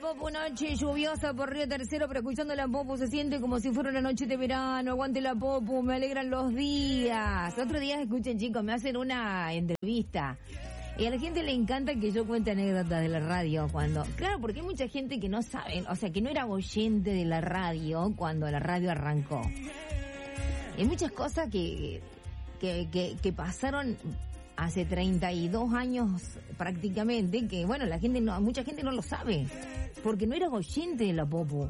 Popu, noche lluviosa por Río Tercero, pero escuchando la Popu se siente como si fuera una noche de verano. Aguante la Popu, me alegran los días. Otro día, escuchen chicos, me hacen una entrevista. Y a la gente le encanta que yo cuente anécdotas de la radio cuando... Claro, porque hay mucha gente que no sabe, o sea, que no era oyente de la radio cuando la radio arrancó. Hay muchas cosas que pasaron hace 32 años prácticamente, que bueno, la gente no, mucha gente no lo sabe, porque no era oyente de la Popu.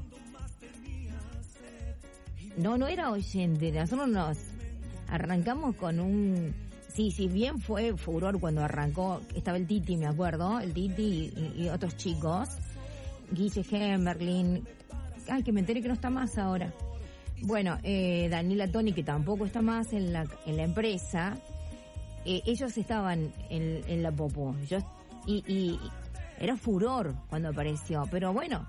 No era oyente. Nosotros nos arrancamos con un... Sí, bien fue furor cuando arrancó, estaba el Titi, me acuerdo, el Titi y otros chicos, Guille Hemberlin, ay, que me enteré que no está más ahora. Bueno, Daniela Toni, que tampoco está más en la empresa. Ellos estaban en la Popu. Y era furor cuando apareció, pero bueno,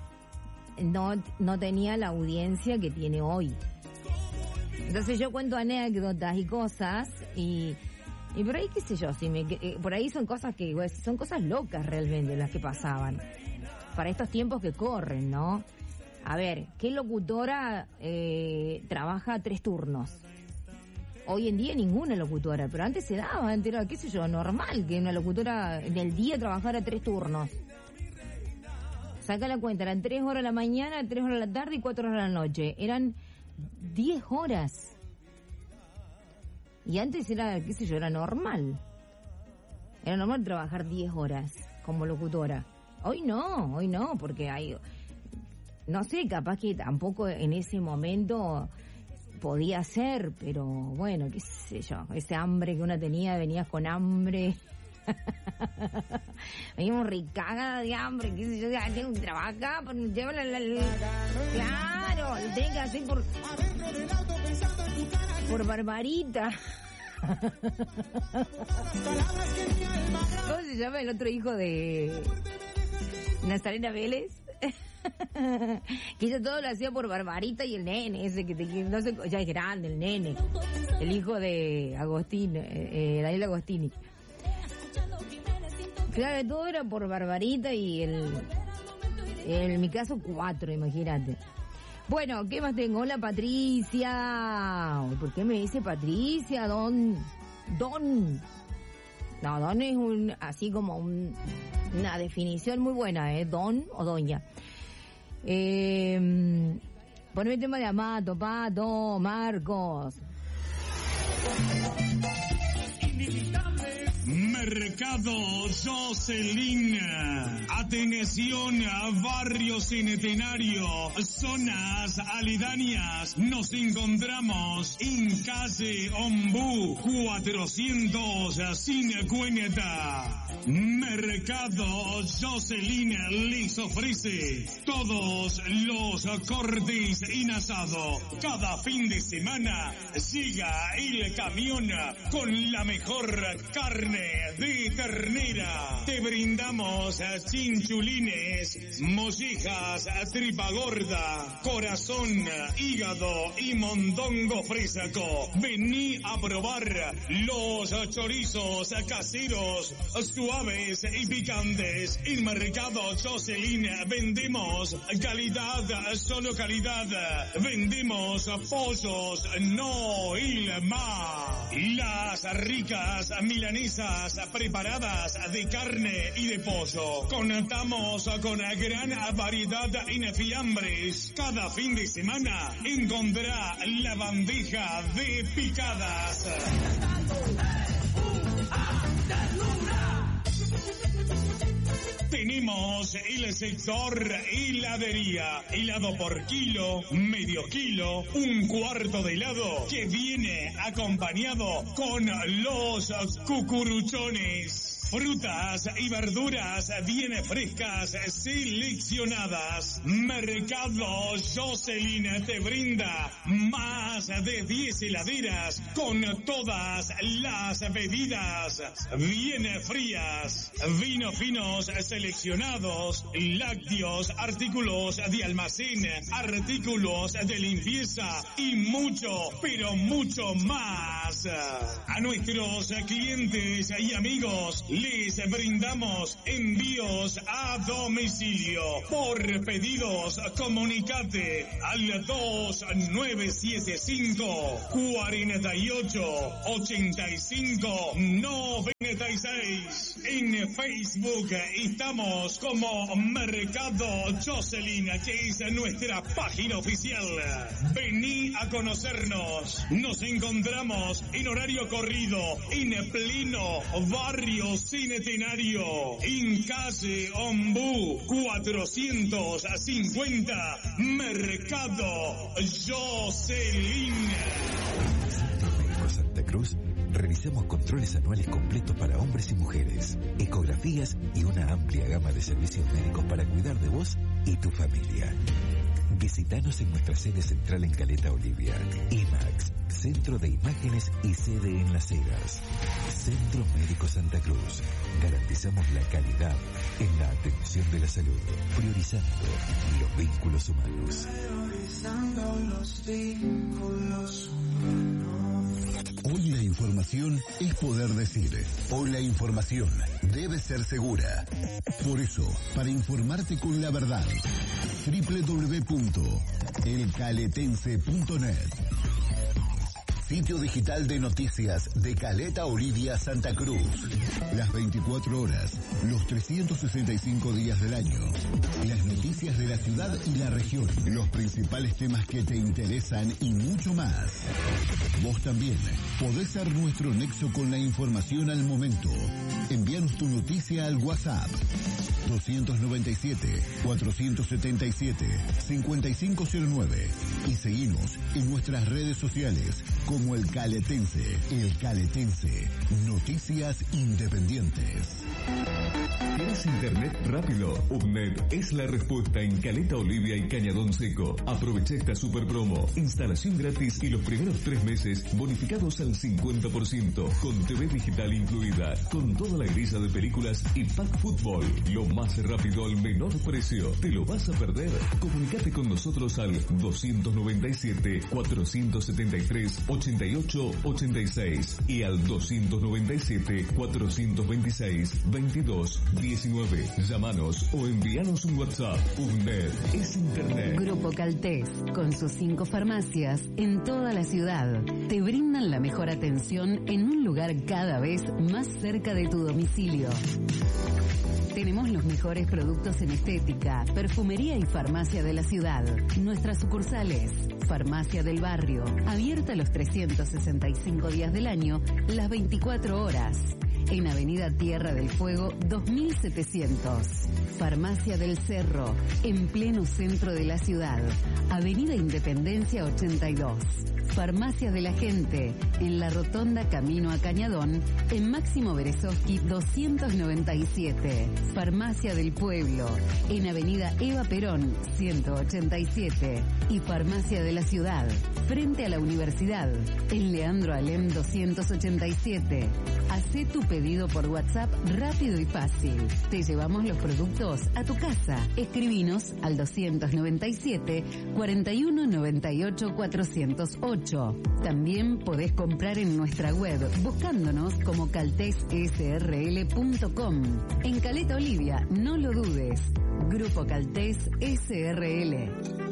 no tenía la audiencia que tiene hoy. Entonces yo cuento anécdotas y cosas y por ahí, qué sé yo, por ahí son cosas son cosas locas realmente las que pasaban para estos tiempos que corren, ¿no? A ver, ¿qué locutora trabaja 3 turnos? Hoy en día ninguna locutora, pero antes se daba, antes era, qué sé yo, normal que una locutora del día trabajara 3 turnos. Saca la cuenta, eran 3 horas a la mañana, 3 horas a la tarde y 4 horas a la noche. Eran 10 horas. Y antes era, qué sé yo, era normal. Era normal trabajar 10 horas como locutora. Hoy no, porque hay... No sé, capaz que tampoco en ese momento... podía ser, pero bueno, qué sé yo, ese hambre que uno tenía, venías con hambre, veníamos ricada de hambre, qué sé yo, tengo que trabajar, llévala claro, lo tengo que hacer por Barbarita. ¿Cómo se llama el otro hijo de Nazarena Vélez? Que ella todo lo hacía por Barbarita y el nene ese que no sé, ya es grande el nene, el hijo de Agostini, Daniel Agostini. Claro, todo era por Barbarita y en mi caso 4, imagínate. Bueno, ¿qué más tengo? Hola Patricia. ¿Por qué me dice Patricia? Don. No, Don es así como una definición muy buena, Don o Doña. Poneme el tema de Amato, Pato, Marcos. Mercado Jocelyn. Atención a Barrio Centenario, zonas aledañas. Nos encontramos en calle Ombú 450. Mercado Jocelyn les ofrece todos los cortes en asado. Cada fin de semana llega el camión con la mejor carne de ternera. Te brindamos chinchulines, mollejas, tripa gorda, corazón, hígado y mondongo fresco. Vení a probar los chorizos caseros, suaves y picantes. En Mercado Jocelyn vendemos calidad, solo calidad. Vendemos pollos, no más. Las ricas milanesas preparadas de carne y de pollo. Contamos con gran variedad en fiambres. Cada fin de semana encontrará la bandeja de picadas. Tenemos el sector heladería. Helado por kilo, medio kilo, un cuarto de helado que viene acompañado con los cucuruchones. Frutas y verduras bien frescas, seleccionadas. Mercado Jocelyn te brinda más de 10 heladeras con todas las bebidas bien frías, vinos finos seleccionados, lácteos, artículos de almacén, artículos de limpieza y mucho, pero mucho más. A nuestros clientes y amigos Les brindamos envíos a domicilio. Por pedidos, comunicate al 2975 48 85 96. En Facebook estamos como Mercado Jocelyn, que es nuestra página oficial. Vení a conocernos. Nos encontramos en horario corrido, en pleno barrio Centenario, en calle Ombú 450, Mercado Jocelyn. Centro Médico Santa Cruz realizamos controles anuales completos para hombres y mujeres, ecografías y una amplia gama de servicios médicos para cuidar de vos y tu familia. Visítanos en nuestra sede central en Caleta Olivia. IMAX, Centro de Imágenes y sede en Las Heras. Centro Médico Santa Cruz. Garantizamos la calidad en la atención de la salud, priorizando los vínculos humanos. Priorizando los vínculos humanos. Hoy la información es poder decir. Hoy la información debe ser segura. Por eso, para informarte con la verdad, www.elcaletense.net, sitio digital de noticias de Caleta Olivia, Santa Cruz. Las 24 horas, los 365 días del año. Las noticias de la ciudad y la región. Los principales temas que te interesan y mucho más. Vos también podés ser nuestro nexo con la información al momento. Envíanos tu noticia al WhatsApp 297-477-5509 y seguinos en nuestras redes sociales como El Caletense. El Caletense, noticias independientes. ¿Tienes internet rápido? UPNET es la respuesta en Caleta Olivia y Cañadón Seco. Aprovecha esta super promo. Instalación gratis y los primeros 3 meses bonificados al 50%. Con TV digital incluida. Con toda la grilla de películas y pack fútbol. Lo más rápido al menor precio. ¿Te lo vas a perder? Comunicate con nosotros al 297-473-8886 y al 297-426-2219. Llámanos o envíanos un WhatsApp. UNED es internet. Grupo Caltés, con sus 5 farmacias en toda la ciudad, te brindan la mejor atención en un lugar cada vez más cerca de tu domicilio. Tenemos los mejores productos en estética, perfumería y farmacia de la ciudad. Nuestras sucursales: Farmacia del Barrio, abierta los 365 días del año, las 24 horas. En Avenida Tierra del Fuego 2700. Farmacia del Cerro, en pleno centro de la ciudad. Avenida Independencia 82. Farmacia de la Gente, en la Rotonda Camino a Cañadón, en Máximo Berezovsky 297. Farmacia del Pueblo, en Avenida Eva Perón 187. Y Farmacia de la Ciudad, frente a la Universidad, en Leandro Alem 287. Hacé tu pedido por WhatsApp rápido y fácil. Te llevamos los productos a tu casa. Escribinos al 297 41 98 408. También podés comprar en nuestra web buscándonos como caltessrl.com. En Caleta Olivia, no lo dudes. Grupo Caltés SRL.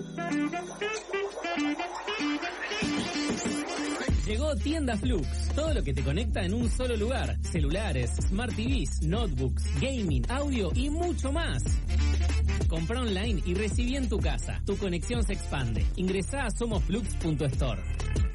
Llegó Tienda Flux, todo lo que te conecta en un solo lugar. Celulares, Smart TVs, notebooks, gaming, audio y mucho más. Compra online y recibí en tu casa. Tu conexión se expande. Ingresá a somosflux.store.